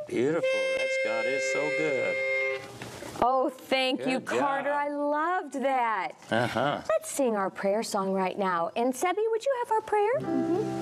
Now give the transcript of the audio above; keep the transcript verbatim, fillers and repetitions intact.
Beautiful. That's God is so good. Oh, thank Good you, Carter. job. I loved that. Uh-huh. Let's sing our prayer song right now. And Sebby, would you have our prayer? Mm-hmm.